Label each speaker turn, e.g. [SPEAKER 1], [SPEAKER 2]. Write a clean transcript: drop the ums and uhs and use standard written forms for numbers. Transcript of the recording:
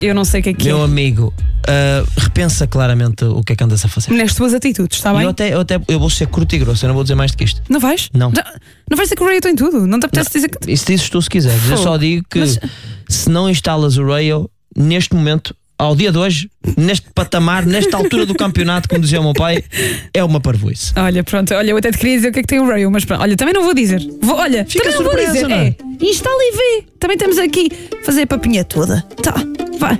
[SPEAKER 1] Eu não sei o que é que
[SPEAKER 2] Meu amigo, repensa claramente o que é que andas a fazer.
[SPEAKER 1] Nas tuas atitudes, está bem?
[SPEAKER 2] Eu vou ser curto e grosso, eu não vou dizer mais do que isto.
[SPEAKER 1] Não vais?
[SPEAKER 2] Não.
[SPEAKER 1] Não vais dizer que o Rayo tem tudo? Não te apetece dizer que...
[SPEAKER 2] Isso dizes tu se quiseres. Eu só digo que se não instalas o Rayo, neste momento, ao dia de hoje, neste patamar, nesta altura do campeonato, como dizia o meu pai, é uma parvoíce.
[SPEAKER 1] Olha, pronto, eu até te queria dizer o que é que tem o Rayo, mas pronto, olha, também não vou dizer.
[SPEAKER 2] Fica
[SPEAKER 1] também não vou
[SPEAKER 2] surpresa,
[SPEAKER 1] dizer.
[SPEAKER 2] não é?
[SPEAKER 1] Instala e vê. Também temos aqui fazer a papinha toda. Tá.